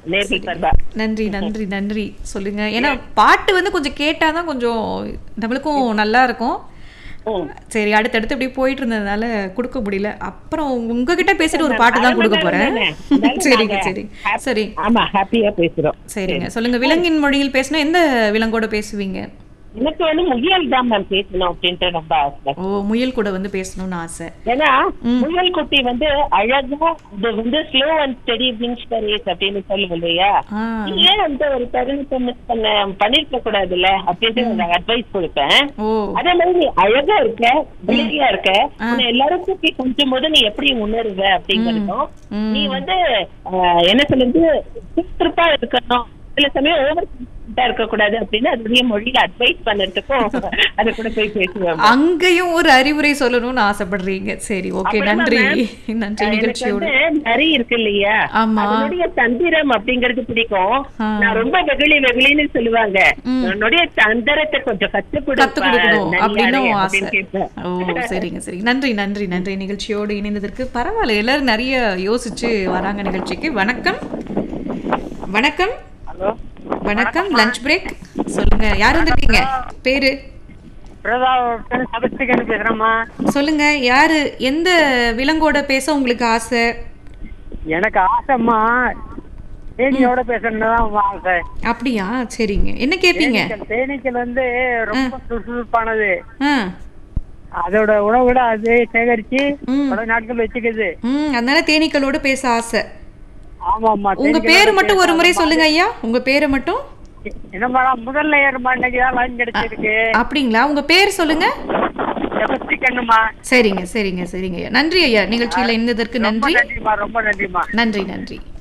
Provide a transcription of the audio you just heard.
நேர்கள் சார்பா. நன்றி நன்றி நன்றி. சொல்லுங்க. ஏன்னா பாட்டு வந்து கொஞ்சம் கேட்டாதான் கொஞ்சம் நம்மளுக்கும் நல்லா இருக்கும். சரி, அடுத்தடுத்து இப்படி போயிட்டு இருந்ததுனால கொடுக்க முடியல. அப்புறம் உங்ககிட்ட பேசிட்டு ஒரு பாட்டு தான் கொடுக்க போறேன். சரிங்க சரி சரி. ஆமா, ஹாப்பியா பேசுறோம். சரிங்க, சொல்லுங்க. விலங்கின் மொழியில் பேசணும். எந்த விலங்கோட பேசுவீங்க? எனக்கு வந்து முயல் தான் மேம் பேசணும் அப்படின்ட்டு ரொம்ப ஆசை. ஓ, முயல் கூட வந்து பேசணும்னு ஆசை. ஏன்னா முயல் குட்டி வந்து அழகா இது வந்து slow and steady wings phrase அப்படின்னு சொல்லுவோம் இல்லையா? ஏன் அந்த ஒரு தருணத்தை மிஸ் பண்ணிருக்க கூடாதுல்ல அப்படின்ட்டு நான் அட்வைஸ் கொடுப்பேன். அதே மாதிரி அழகா இருக்க, பிள்ளையா இருக்க, எல்லாரும் தூக்கி கொஞ்சம் போது நீ எப்படி உணருவ அப்படிங்கிறதும், நீ வந்து என்ன சொல்லுது திருப்பா இருக்கணும், சில சமயம் ஓவர் இருக்க கூடாது அப்படின்னு அதனுடைய மொழியில அட்வைஸ் பண்ணதுக்கும் அது கூட போய் பேசுவாங்க. அங்கேயும் ஒரு அறிவுரை சொல்லணும்னு ஆசைப்படுறீங்க. சரி, ஓகே, நன்றி நன்றி. நிகழ்ச்சியோட நிறைய இருக்கு இல்லையா, அதனுடைய தந்திரம் அப்படிங்கறது பிடிக்கும். நான் ரொம்ப வெகுளின்னு சொல்லுவாங்க, என்னுடைய தந்திரத்தை கொஞ்சம் கத்துக் கொடுக்கணும் அப்படின்னு ஆசை. ஓ, சரிங்க சரி. நன்றி நன்றி நன்றி. நிகழ்ச்சியோடு இணைந்ததற்கு பரவாயில்ல, எல்லாரும் நிறைய யோசிச்சு வராங்க நிகழ்ச்சிக்கு. வணக்கம் வணக்கம் வணக்கம். Lunch break. சொல்லுங்க, யார் வந்திருக்கீங்க? பேரு சொல்லுங்க. யாரு, எந்த விலங்கோட பேச உங்களுக்கு ஆசை? எனக்கு ஆசைமா தேனியோட பேசணும்தான் ஆசை. அப்படியா? சரிங்க. என்ன கேப்பீங்க? தேனீக்கள் வந்து ரொம்ப சுறுசுறுப்பானது. அதோட உணவுட அது சேகரிச்சு பல நாட்கள் வச்சுக்குது. அதனால தேனீக்களோட பேச ஆசை. ஆமாமா. உங்க பேரு மட்டும் ஒரு முறை சொல்லுங்க ஐயா. உங்க பேரை மட்டும். என்னமா முதல்ல ஏறுமா, இன்னைக்குதான் லைன் கிடைச்சிருக்கு. அப்படிங்களா? உங்க பேர் சொல்லுங்க. சரிங்க சரிங்க சரிங்க ஐயா. நன்றி ஐயா, நிகழ்ச்சியில இருந்ததற்கு நன்றி. ரொம்ப நன்றிமா. நன்றி நன்றி.